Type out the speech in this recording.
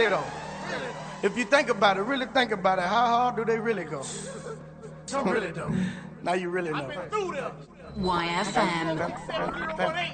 Really though. If you think about it, really think about it, how hard do they really go? Some really do. Now you really know. YFM.